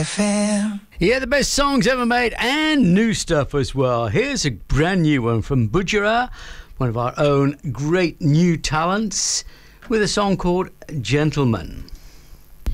Yeah, the best songs ever made and new stuff as well. Here's a brand new one from Budjera, one of our own great new talents, with a song called Gentleman.